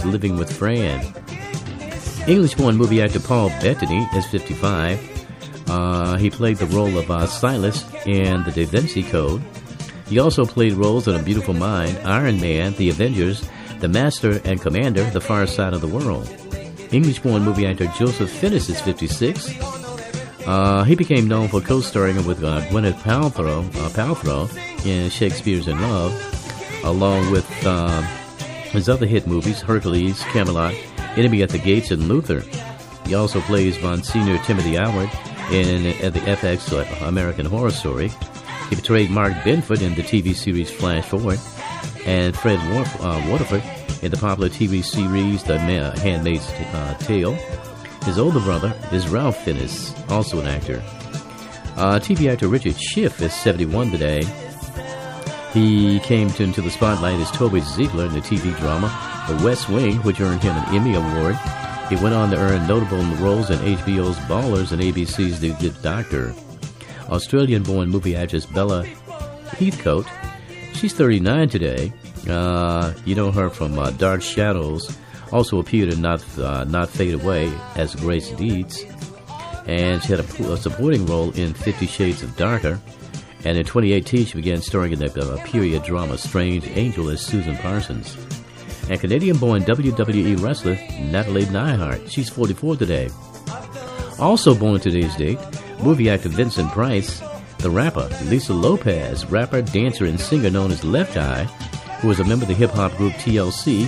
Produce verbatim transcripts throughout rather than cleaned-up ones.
series Living with Fran. English-born movie actor Paul Bettany is fifty-five. Uh, he played the role of uh, Silas in The Da Vinci Code. He also played roles in A Beautiful Mind, Iron Man, The Avengers, The Master and Commander, The Far Side of the World. English-born movie actor Joseph Fiennes is fifty-six. Uh, he became known for co-starring with uh, Gwyneth Paltrow, uh, Paltrow in Shakespeare's in Love, along with uh, his other hit movies, Hercules, Camelot, Enemy at the Gates, and Luther. He also plays Monsignor Timothy Howard in uh, the F X uh, American Horror Story. He portrayed Mark Benford in the T V series Flash Forward, and Fred War- uh, Waterford in the popular T V series The Ma- Handmaid's uh, Tale. His older brother is Ralph Fiennes, also an actor. Uh, T V actor Richard Schiff is seventy-one today. He came to, into the spotlight as Toby Ziegler in the T V drama The West Wing, which earned him an Emmy Award. He went on to earn notable roles in H B O's Ballers and A B C's The Good Doctor. Australian-born movie actress Bella Heathcote, she's thirty-nine today. Uh, you know her from uh, Dark Shadows. Also appeared in Not uh, Not Fade Away as Grace Deeds. And she had a, a supporting role in Fifty Shades of Darker. And in twenty eighteen, she began starring in the uh, period drama Strange Angel as Susan Parsons. And Canadian-born W W E wrestler Natalie Neihart, she's forty-four today. Also born today's date, movie actor Vincent Price, the rapper Lisa Lopez, rapper, dancer, and singer known as Left Eye, who was a member of the hip-hop group T L C.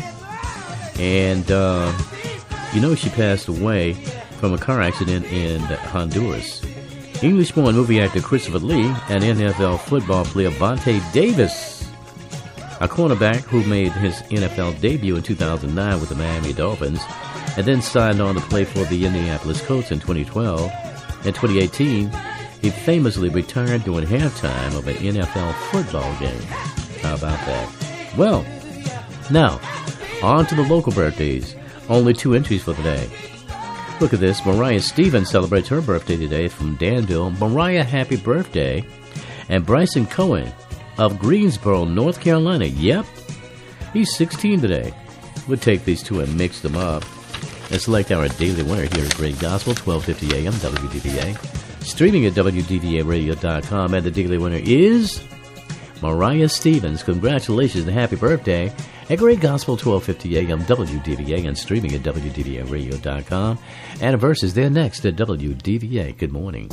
And, uh, you know, she passed away from a car accident in Honduras. English-born movie actor Christopher Lee and N F L football player Vontae Davis, a cornerback who made his N F L debut in two thousand nine with the Miami Dolphins and then signed on to play for the Indianapolis Colts in twenty twelve. In twenty eighteen, he famously retired during halftime of an N F L football game. How about that? Well, now, on to the local birthdays. Only two entries for today. Look at this. Mariah Stevens celebrates her birthday today from Danville. Mariah, happy birthday. And Bryson Cohen of Greensboro, North Carolina. Yep, he's sixteen today. We'll take these two and mix them up and select our daily winner here at Great Gospel, twelve fifty a.m. W D V A. Streaming at W D V A radio dot com. And the daily winner is Mariah Stevens. Congratulations and happy birthday at Great Gospel, twelve fifty a.m. W D V A, and streaming at W D V A radio dot com. Anniversaries there next at W D V A. Good morning.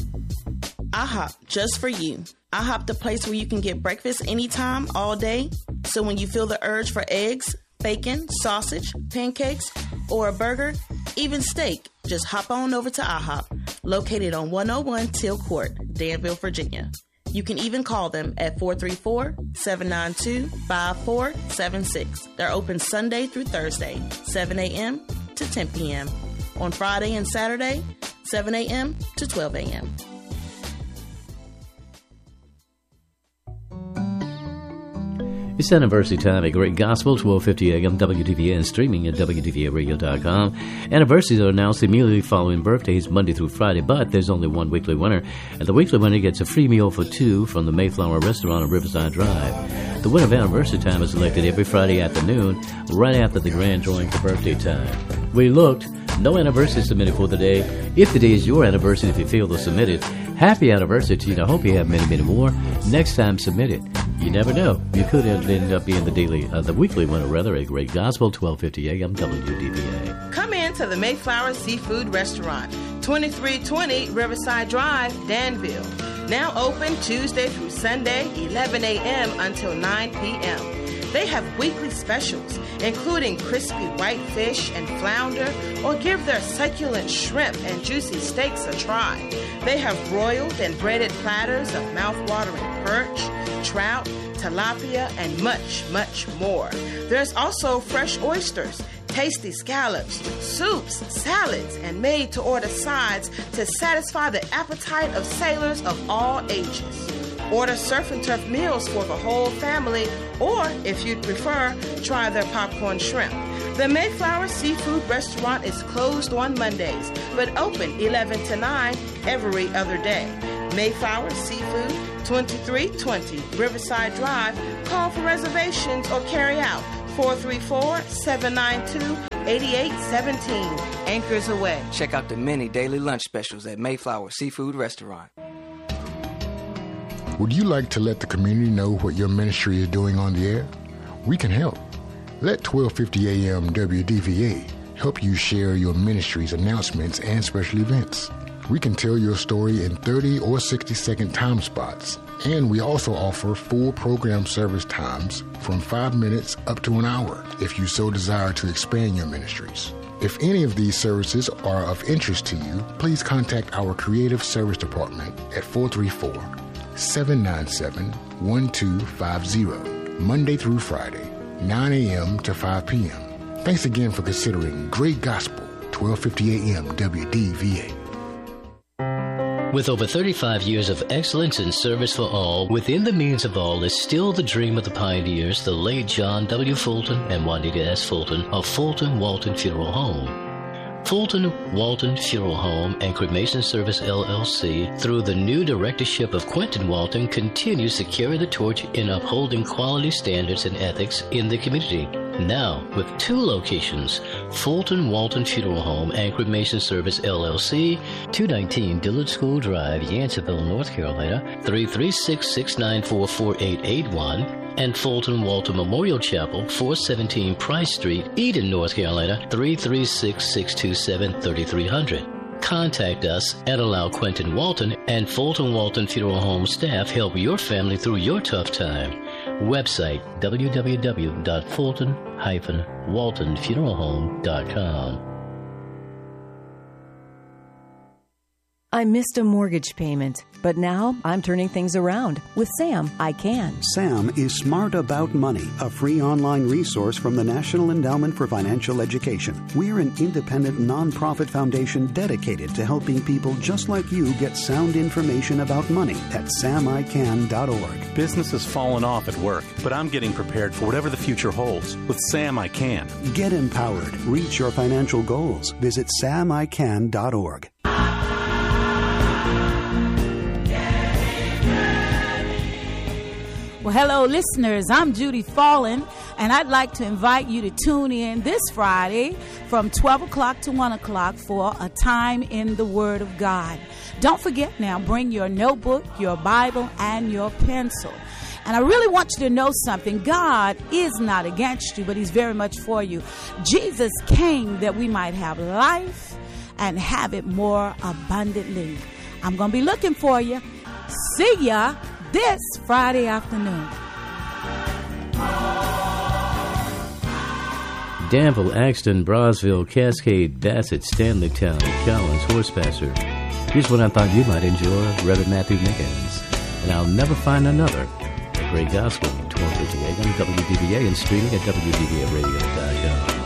IHOP, just for you. IHOP, the place where you can get breakfast anytime, all day. So when you feel the urge for eggs, bacon, sausage, pancakes, or a burger, even steak, just hop on over to IHOP, located on one oh one Teal Court, Danville, Virginia. You can even call them at four three four, seven nine two, five four seven six. They're open Sunday through Thursday, seven a.m. to ten p.m. On Friday and Saturday, seven a.m. to twelve a.m. It's anniversary time at Great Gospel, twelve fifty a.m. W D V A, and streaming at W D V A radio dot com. Anniversaries are announced immediately following birthdays, Monday through Friday, but there's only one weekly winner, and the weekly winner gets a free meal for two from the Mayflower Restaurant on Riverside Drive. The winner of anniversary time is selected every Friday afternoon, right after the grand drawing for birthday time. We looked. No anniversary submitted for today. If today is your anniversary, if you feel to submit it, happy anniversary to you. I hope you have many, many more. Next time, submit it. You never know. You could end up being the daily, uh, the weekly winner, rather, at Great Gospel, twelve fifty a.m. W D V A. Come in to the Mayflower Seafood Restaurant, twenty-three twenty Riverside Drive, Danville. Now open Tuesday through Sunday, eleven a.m. until nine p.m. They have weekly specials, including crispy white fish and flounder, or give their succulent shrimp and juicy steaks a try. They have broiled and breaded platters of mouth-watering perch, trout, tilapia, and much, much more. There's also fresh oysters, tasty scallops, soups, salads, and made-to-order sides to satisfy the appetite of sailors of all ages. Order surf and turf meals for the whole family, or, if you'd prefer, try their popcorn shrimp. The Mayflower Seafood Restaurant is closed on Mondays, but open eleven to nine every other day. Mayflower Seafood, twenty-three twenty Riverside Drive. Call for reservations or carry out four three four, seven nine two, eighty-eight seventeen. Anchors Away. Check out the many daily lunch specials at Mayflower Seafood Restaurant. Would you like to let the community know what your ministry is doing on the air? We can help. Let twelve fifty A M W D V A help you share your ministry's announcements and special events. We can tell your story in thirty or sixty second time spots, and we also offer full program service times from five minutes up to an hour if you so desire to expand your ministries. If any of these services are of interest to you, please contact our Creative Service Department at four three four, seven nine seven, one two five zero, Monday through Friday, nine A M to five P M Thanks again for considering Great Gospel, twelve fifty A M W D V A. With over thirty-five years of excellence in service for all, within the means of all is still the dream of the pioneers, the late John W. Fulton and Juanita S. Fulton of Fulton Walton Funeral Home. Fulton Walton Funeral Home and Cremation Service, L L C, through the new directorship of Quentin Walton, continues to carry the torch in upholding quality standards and ethics in the community. Now, with two locations, Fulton Walton Funeral Home and Cremation Service, L L C, two nineteen Dillard School Drive, Yanceyville, North Carolina, three three six, six nine four, four eight eight one, and Fulton Walton Memorial Chapel, four seventeen Price Street, Eden, North Carolina, three three six, six two seven, three three zero zero. Contact us and allow Quentin Walton and Fulton Walton Funeral Home staff help your family through your tough time. Website w w w dot fulton dash walton funeral home dot com. I missed a mortgage payment, but now I'm turning things around. With Sam, I can. Sam is Smart About Money, a free online resource from the National Endowment for Financial Education. We're an independent nonprofit foundation dedicated to helping people just like you get sound information about money at sam i can dot org. Business has fallen off at work, but I'm getting prepared for whatever the future holds. With Sam I Can. Get empowered. Reach your financial goals. Visit sam i can dot org. Well, hello, listeners. I'm Judy Fallon, and I'd like to invite you to tune in this Friday from twelve o'clock to one o'clock for A Time in the Word of God. Don't forget now, bring your notebook, your Bible, and your pencil. And I really want you to know something. God is not against you, but He's very much for you. Jesus came that we might have life and have it more abundantly. I'm going to be looking for you. See ya this Friday afternoon. Danville, Axton, Brosville, Cascade, Bassett, Stanleytown, Collins, Horsepasser. Here's what I thought you might enjoy, Reverend Matthew Mickens. And I'll never find another. A Great Gospel, twelve fifty A M W D V A, and streaming at w d v a radio dot com.